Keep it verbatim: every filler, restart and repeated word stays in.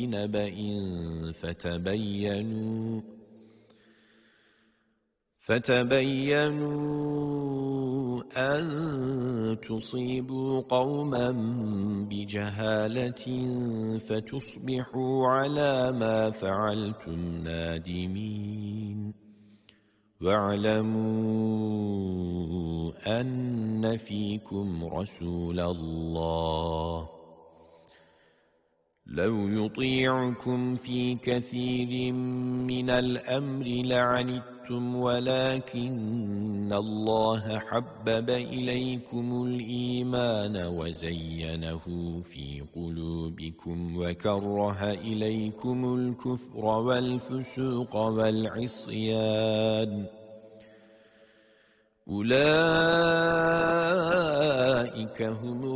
بنبأ فتبينوا فتبينوا أن تصيبوا قوما بجهالة فتصبحوا على ما فعلتم نادمين واعلموا أن فيكم رسول الله لو يطيعكم في كثير من الأمر لعنتم ولكن الله حبب إليكم الإيمان وزينه في قلوبكم وكره إليكم الكفر والفسوق والعصيان أولئك هم